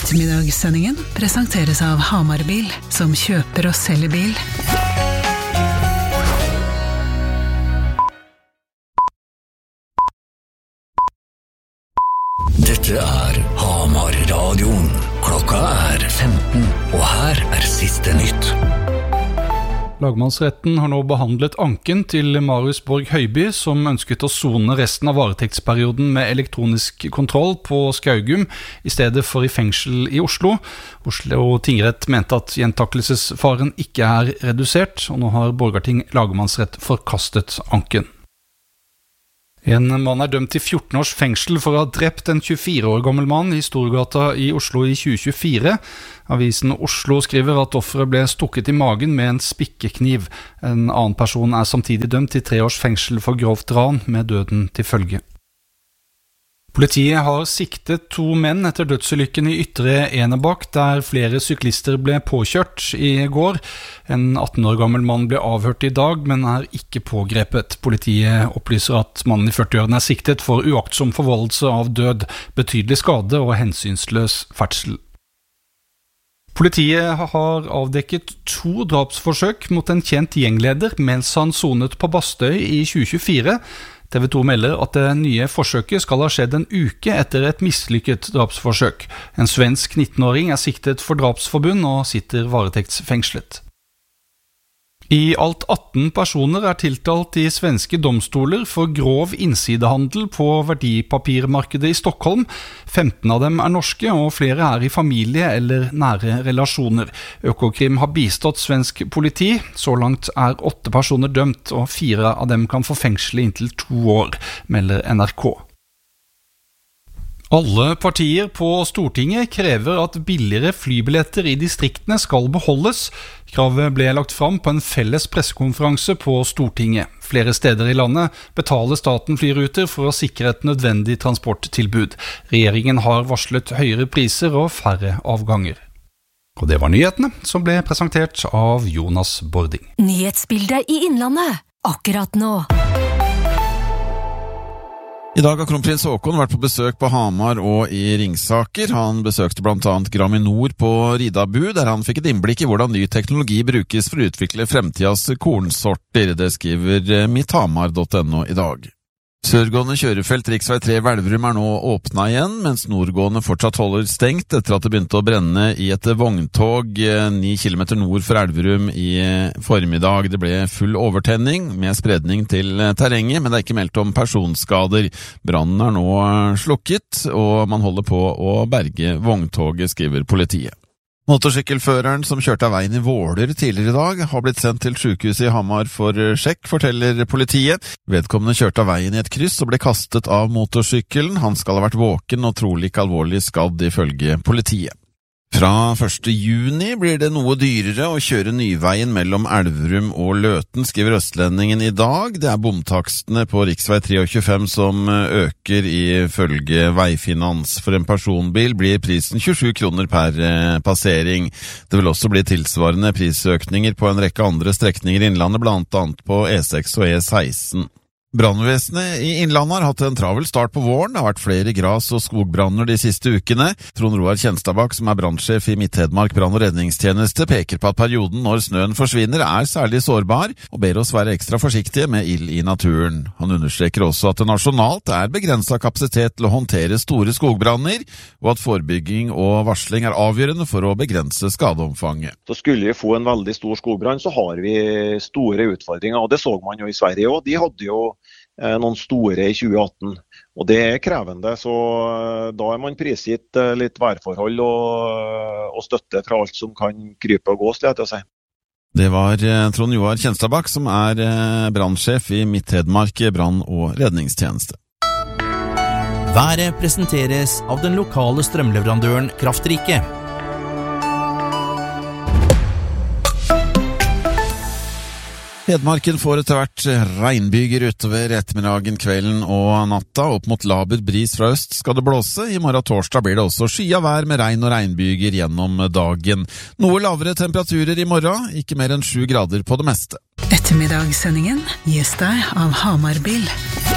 Ettermiddagssendingen presenteres av Hamarbil, som kjøper og selger bil. Dette Hamar-radioen. Klokka 15, og her siste nytt. Lagmannsretten har nå behandlet anken til Marius Borg Høiby, som ønsket å sone resten av varetektsperioden med elektronisk kontroll på Skaugum, i stedet for i fengsel i Oslo. Oslo tingrett mente at gjentakelsesfaren ikke redusert, og nå har Borgarting lagmannsrett forkastet anken. En mann dømt til 14 års fengsel for å ha drept en 24 år gammel mann i Storgata i Oslo i 2024. Avisen Oslo skriver at offeret ble stukket i magen med en spikkekniv. En annen person samtidig dømt til 3 års fengsel for grovt ran med døden til følge. Politiet har siktet 2 menn etter dødsulykken i Ytre Enebakk, der flere syklister ble påkjørt i går. En 18 år gammel mann ble avhørt i dag, men ikke pågrepet. Politiet opplyser at mannen i 40-årene siktet for uaktsom forvoldelse av død, betydelig skade og hensynsløs ferdsel. Politiet har avdekket 2 drapsforsøk mot en kjent gjengleder mens han sonet på Bastøy i 2024. TV 2 melder at det nye forsøket skal ha skjedd en uke etter et mislykket drapsforsøk. En svensk 19-åring siktet for drapsforbund og sitter varetektsfengslet. I alt 18 personer tiltalt i svenske domstoler for grov innsidehandel på verdipapirmarkedet i Stockholm. 15 av dem norske, og flere i familie eller nære relasjoner. Økokrim har bistått svensk politi. Så langt 8 personer dømt, og 4 av dem kan få fengsel inntil 2 år, melder NRK. Alle partier på Stortinget krever at billigere flybilletter i distriktene skal beholdes. Kravet ble lagt fram på en felles pressekonferanse på Stortinget. Flere steder i landet betaler staten flyruter for å sikre et nødvendig transporttilbud. Regjeringen har varslet høyere priser og færre avganger. Og det var nyhetene, som ble presentert av Jonas Bording. Nyhetsbildet i Innlandet, akkurat nå. I dag har kronprins Haakon vært på besøk på Hamar og i Ringsaker. Han besøkte blant annet Graminor på Ridabu, der han fikk et innblikk i hvordan ny teknologi brukes for å utvikle fremtidas kornsorter. Det skriver mitthamar.no i dag. Sørgående kjørefelt Riksvei 3 Velvrum nå åpnet igjen, mens nordgående fortsatt holder stengt etter at det begynte å brenne i et vogntog 9 kilometer nord for Elverum i formiddag. Det ble full overtenning med spredning til terrenget, men det ikke meldt om personskader. Brannen nå slukket, og man holder på å berge vogntoget, skriver politiet. Motorsykkelføreren som kjørte av veien i Våler tidligere i dag har blitt sendt til sykehuset i Hamar for sjekk, forteller politiet. Vedkommende kjørte av veien i et kryss og ble kastet av motorsykkelen. Han skal ha vært våken og trolig ikke alvorlig skadd, ifølge politiet. Fra 1. juni blir det noe dyrere å kjøre Nyveien mellom Elverum og Løten, skriver Østlendingen i dag. Det bomtakstene på riksvei 23 som øker ifølge Veifinans. For en personbil blir prisen 27 kroner per passering. Det vil også bli tilsvarende prisøkninger på en rekke andre strekninger i Innlandet, blant annet på E6 og E16. Brannvesenet i Innlandet har hatt en travel start på våren. Det har vært flere gras- og skogbranner de siste ukene. Trond Roar Kjenstabakk, som brannsjef i Midt-Hedmark brann- og redningstjeneste, peker på at perioden når snøen forsvinner særlig sårbar, og ber oss være ekstra forsiktige med ild i naturen. Han understreker også at det nasjonalt begrenset kapasitet til å håndtere store skogbranner, og at forebygging og varsling avgjørende for å begrense skadeomfanget. Så skulle vi få en veldig stor skogbrann, så har vi store utfordringer, og det så man jo i Sverige også. De hadde jo noen store i 2018, og det krevende, så da man prisgitt litt værforhold og støtte fra alt som kan krype og gå, skal jeg til å si. Det var Trond Roar Kjenstabakk, som brannsjef i Midt-Hedmark brann- og redningstjeneste. Været presenteres av den lokale strømleverandøren Kraftrike. Hedmarken får etter hvert regnbyger utover ettermiddagen, kvelden og natta. Opp mot laber bris fra øst skal det blåse. I morgen torsdag blir det også skya vær med regn og regnbyger gjennom dagen. Noe lavere temperaturer i morgen, ikke mer enn 7 grader på det meste. Ettermiddagssendingen gis deg av Hamarbil.